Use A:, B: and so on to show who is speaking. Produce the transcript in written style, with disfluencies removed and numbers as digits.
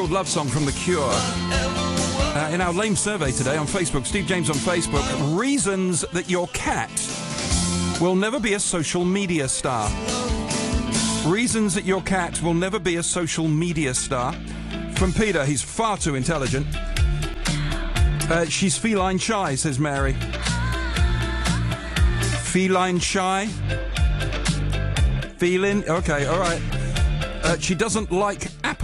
A: Entitled Love Song from The Cure. In our lame survey today on Facebook, Steve James on Facebook, reasons that your cat will never be a social media star. Reasons that your cat will never be a social media star. From Peter, he's far too intelligent. She's feline shy, says Mary. Feline shy? Feeling? Okay, all right. She doesn't like